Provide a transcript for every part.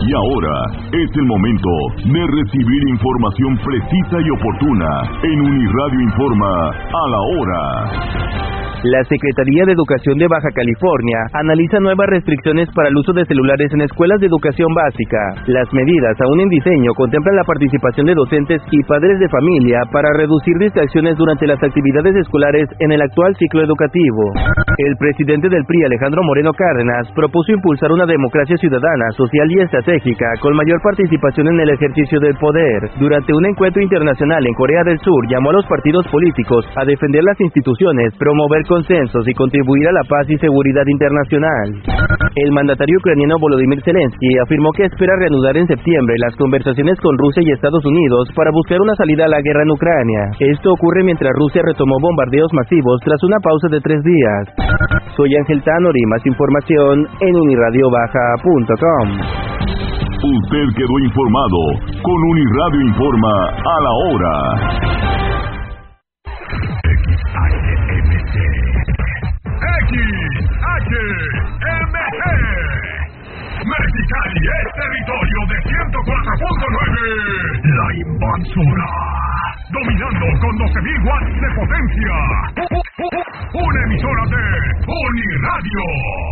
Y ahora es el momento de recibir información precisa y oportuna en Uniradio Informa a la hora. La Secretaría de Educación de Baja California analiza nuevas restricciones para el uso de celulares en escuelas de educación básica. Las medidas, aún en diseño, contemplan la participación de docentes y padres de familia para reducir distracciones durante las actividades escolares en el actual ciclo educativo. El presidente del PRI, Alejandro Moreno Cárdenas, propuso impulsar una democracia ciudadana, social y estratégica con mayor participación en el ejercicio del poder. Durante un encuentro internacional en Corea del Sur, llamó a los partidos políticos a defender las instituciones, promover consensos y contribuir a la paz y seguridad internacional. El mandatario ucraniano Volodymyr Zelensky afirmó que espera reanudar en septiembre las conversaciones con Rusia y Estados Unidos para buscar una salida a la guerra en Ucrania. Esto ocurre mientras Rusia retomó bombardeos masivos tras una pausa de 3 días. Soy Ángel Tanori, más información en uniradiobaja.com. Usted quedó informado con Uniradio Informa a la hora. Mexicali es territorio de 104.9. La Invasora. Dominando con 12.000 watts de potencia. Una emisora de Uniradio.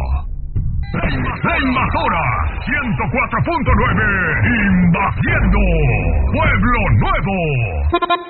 La Invasora 104.9. Invadiendo Pueblo Nuevo.